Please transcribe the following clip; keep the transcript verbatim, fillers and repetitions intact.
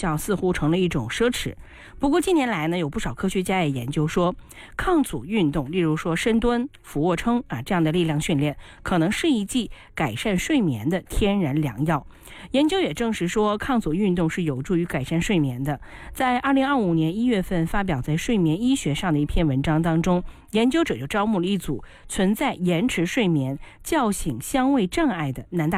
像似乎成了一种奢侈。不过近年来呢，有不少科学家也研究说，抗阻运动，例如说深蹲、俯卧撑啊这样的力量训练，可能是一剂改善睡眠的天然良药。研究也证实说，抗阻运动是有助于改善睡眠的。在二零二五年一月份发表在《睡眠医学》上的一篇文章当中，研究者就招募了一组存在延迟睡眠、觉醒相位障碍的南大